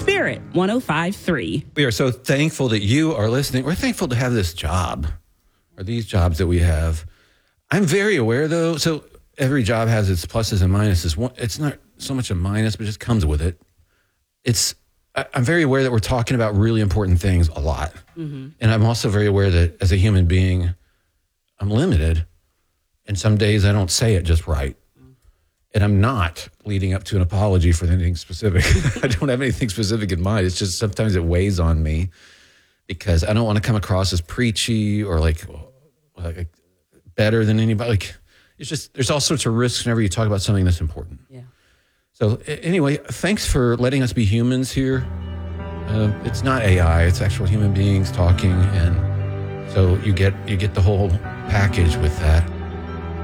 Spirit 105.3. We are so thankful that you are listening. We're thankful to have this job or these jobs that we have. I'm very aware, though. So every job has its pluses and minuses. It's not so much a minus, but it just comes with it. I'm very aware that we're talking about really important things a lot. Mm-hmm. And I'm also very aware that as a human being, I'm limited. And some days I don't say it just right. And I'm not leading up to an apology for anything specific. I don't have anything specific in mind. It's just sometimes it weighs on me because I don't want to come across as preachy or like better than anybody. Like, it's just, there's all sorts of risks whenever you talk about something that's important. Yeah. So anyway, thanks for letting us be humans here. It's not AI, it's actual human beings talking. And so you get the whole package with that.